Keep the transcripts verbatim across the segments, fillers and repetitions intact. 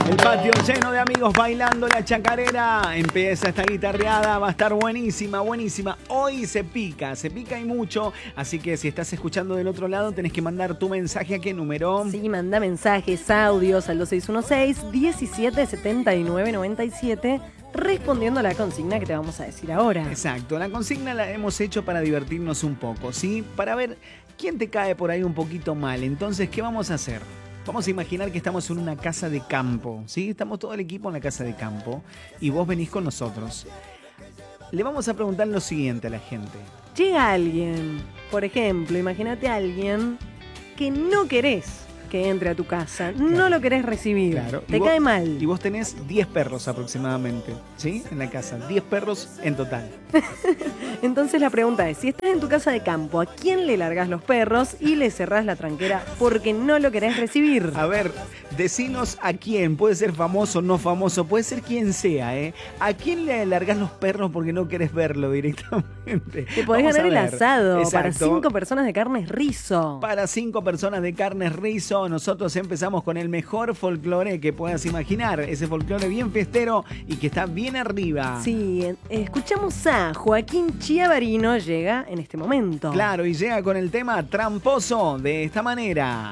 El patio lleno de amigos bailando la chacarera. Empieza esta guitarreada, va a estar buenísima, buenísima. Hoy se pica, se pica y mucho. Así que si estás escuchando del otro lado, tenés que mandar tu mensaje. ¿A qué número? Sí, manda mensajes, audios al dos seis uno seis, diecisiete setenta y nueve noventa y siete, respondiendo a la consigna que te vamos a decir ahora. Exacto, la consigna la hemos hecho para divertirnos un poco, ¿sí? Para ver quién te cae por ahí un poquito mal. Entonces, ¿qué vamos a hacer? Vamos a imaginar que estamos en una casa de campo, ¿sí? Estamos todo el equipo en la casa de campo y vos venís con nosotros. Le vamos a preguntar lo siguiente a la gente. Llega alguien, por ejemplo, imagínate a alguien que no querés que entre a tu casa, claro. No lo querés recibir, claro. Te vos, cae mal. Y vos tenés diez perros aproximadamente, ¿sí? En la casa, diez perros en total. Entonces la pregunta es, si estás en tu casa de campo, ¿a quién le largás los perros y le cerrás la tranquera porque no lo querés recibir? A ver, decinos a quién, puede ser famoso, no famoso, puede ser quien sea, ¿eh? ¿A quién le largás los perros porque no querés verlo directamente? Te podés Vamos ganar el asado. Exacto. Para cinco personas de carnes rizo. Para cinco personas de carnes rizo, nosotros empezamos con el mejor folclore que puedas imaginar, ese folclore bien fiestero y que está bien arriba. Sí, escuchamos a Joaquín Chiavarino, llega en este momento. Claro, y llega con el tema Tramposo de esta manera.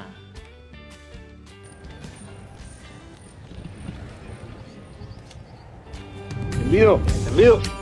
¿Entendido? ¿Entendido?